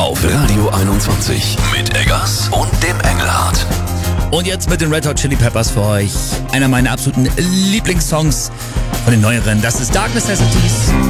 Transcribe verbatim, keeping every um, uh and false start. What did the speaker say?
auf Radio einundzwanzig mit Eggers und dem Engelhardt. Und jetzt mit den Red Hot Chili Peppers für euch. Einer meiner absoluten Lieblingssongs von den neueren. Das ist Dark Necessities.